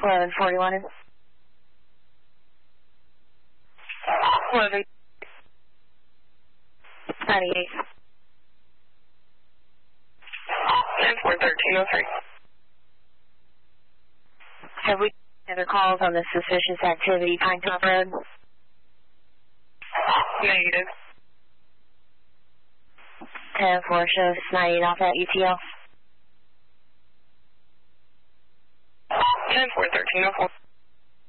1141. 11. 98. 10-4-13-03. Have we other calls on the suspicious activity, Pinetop Road? Negative. 10-4 shows 98 off at UTL. 10-4-13-04.